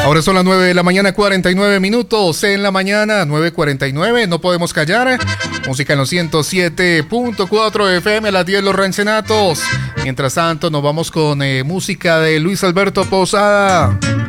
Ahora son las 9 de la mañana, 49 minutos. En la mañana, 9:49. No podemos callar. Música en los 107.4 FM, a las 10 los Rancenatos. Mientras tanto, nos vamos con música de Luis Alberto Posada.